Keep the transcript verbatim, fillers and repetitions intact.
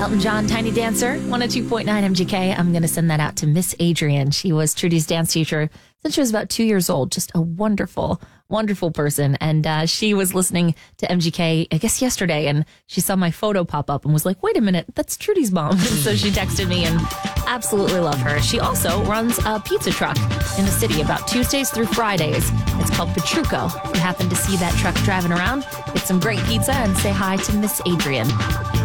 Elton John, Tiny Dancer, one oh two point nine M G K. I'm going to send that out to Miss Adrian. She was Trudy's dance teacher since she was about two years old. Just a wonderful, wonderful person. And uh, she was listening to M G K, I guess, yesterday, and she saw my photo pop up and was like, wait a minute, that's Trudy's mom. And so she texted me, and absolutely love her. She also runs a pizza truck in the city about Tuesdays through Fridays. It's called Petrucco. If you happen to see that truck driving around, get some great pizza and say hi to Miss Adrian.